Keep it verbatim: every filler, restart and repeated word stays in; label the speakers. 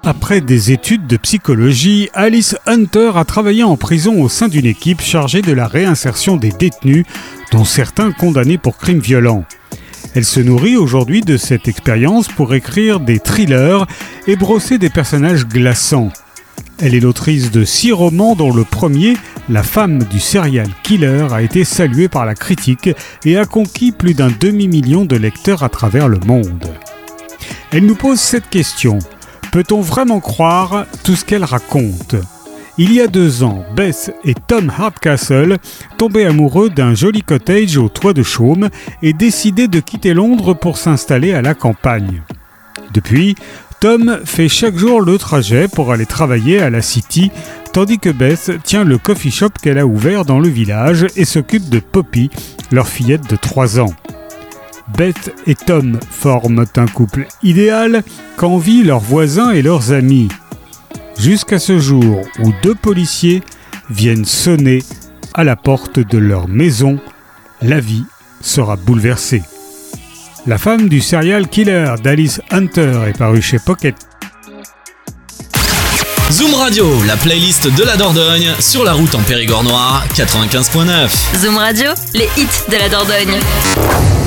Speaker 1: Après des études de psychologie, Alice Hunter a travaillé en prison au sein d'une équipe chargée de la réinsertion des détenus, dont certains condamnés pour crimes violents. Elle se nourrit aujourd'hui de cette expérience pour écrire des thrillers et brosser des personnages glaçants. Elle est l'autrice de six romans dont le premier, La femme du serial killer, a été salué par la critique et a conquis plus d'un demi-million de lecteurs à travers le monde. Elle nous pose cette question. Peut-on vraiment croire tout ce qu'elle raconte ? Il y a deux ans, Beth et Tom Hardcastle tombaient amoureux d'un joli cottage au toit de chaume et décidaient de quitter Londres pour s'installer à la campagne. Depuis, Tom fait chaque jour le trajet pour aller travailler à la City, tandis que Beth tient le coffee shop qu'elle a ouvert dans le village et s'occupe de Poppy, leur fillette de trois ans. Beth et Tom forment un couple idéal qu'envient leurs voisins et leurs amis. Jusqu'à ce jour où deux policiers viennent sonner à la porte de leur maison, la vie sera bouleversée. La femme du serial killer d'Alice Hunter est parue chez Pocket.
Speaker 2: Zoom Radio, la playlist de la Dordogne, sur la route en Périgord noir, quatre-vingt-quinze neuf.
Speaker 3: Zoom Radio, les hits de la Dordogne.